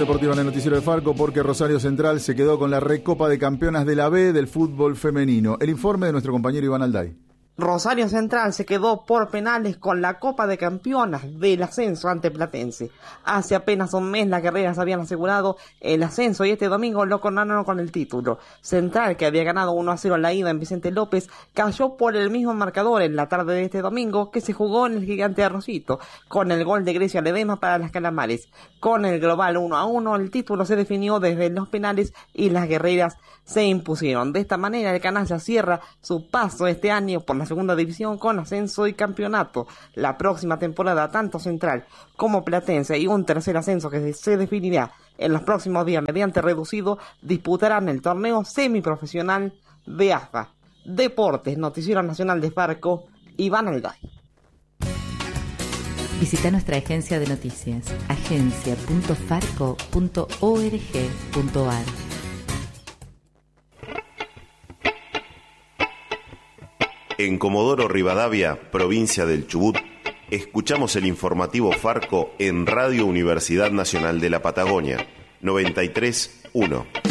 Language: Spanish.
deportiva en el noticiero de Farco porque Rosario Central se quedó con la Recopa de Campeonas de la B del fútbol femenino. El informe de nuestro compañero Iván Alday. Rosario Central se quedó por penales con la Copa de Campeonas del ascenso ante Platense. Hace apenas un mes las guerreras habían asegurado el ascenso y este domingo lo coronaron con el título. Central, que había ganado 1-0 en la ida en Vicente López, cayó por el mismo marcador en la tarde de este domingo que se jugó en el Gigante Arrocito, con el gol de Grecia Ledesma para las Calamares. Con el global 1-1, el título se definió desde los penales y las guerreras se impusieron. De esta manera el Canalla cierra su paso este año por la segunda división con ascenso y campeonato. La próxima temporada tanto Central como Platense y un tercer ascenso que se definirá en los próximos días mediante reducido disputarán el torneo semiprofesional de AFA. Deportes, Noticiero Nacional de Farco, Iván Alday. Visita nuestra agencia de noticias, agencia.farco.org.ar. En Comodoro Rivadavia, provincia del Chubut, escuchamos el informativo Farco en Radio Universidad Nacional de la Patagonia, 93.1.